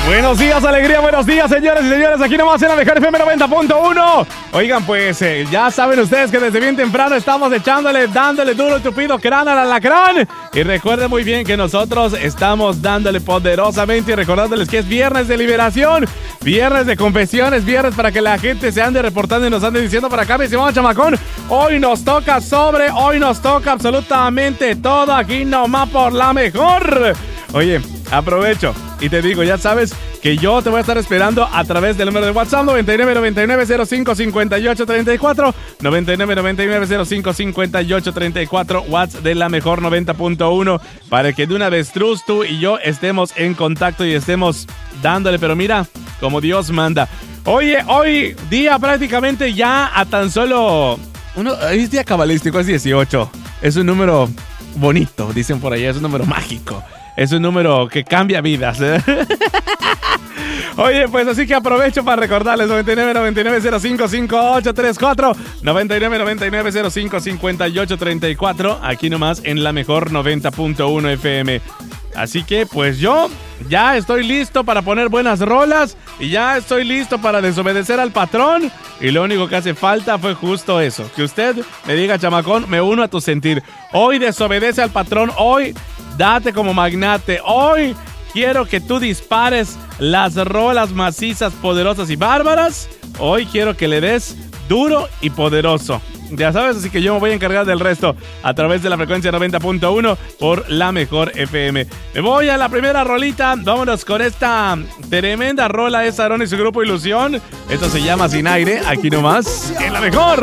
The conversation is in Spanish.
Buenos días, alegría, buenos días, señores y señores, aquí nomás en la mejor FM 90.1. Oigan, pues, ya saben ustedes que desde bien temprano estamos dándole duro el tupido crán al alacrán. Y recuerden muy bien que nosotros estamos dándole poderosamente y recordándoles que es viernes de liberación, viernes de confesiones, viernes para que la gente se ande reportando y nos ande diciendo para acá, mi estimado chamacón, hoy nos toca absolutamente todo aquí nomás por la mejor. Oye, aprovecho y te digo, ya sabes que yo te voy a estar esperando a través del número de WhatsApp 9999055834, 9999055834, WhatsApp de la mejor 90.1, para que de una vez tú y yo estemos en contacto y estemos dándole, pero mira, como Dios manda. Oye, hoy día prácticamente ya a tan solo... es día cabalístico, es 18. Es un número bonito, dicen por ahí, es un número mágico. Es un número que cambia vidas. Oye, pues así que aprovecho para recordarles 9999055834, 9999055834, aquí nomás en la mejor 90.1 FM. Así que pues yo ya estoy listo para poner buenas rolas y ya estoy listo para desobedecer al patrón. Y lo único que hace falta fue justo eso, que usted me diga, chamacón, me uno a tu sentir. Hoy desobedece al patrón, hoy date como magnate, hoy quiero que tú dispares las rolas macizas, poderosas y bárbaras. Hoy quiero que le des duro y poderoso. Ya sabes, así que yo me voy a encargar del resto a través de la frecuencia 90.1 por la mejor FM. Me voy a la primera rolita. Vámonos con esta tremenda rola. Es Aarón y su grupo Ilusión. Esto se llama Sin Aire. Aquí nomás en la mejor.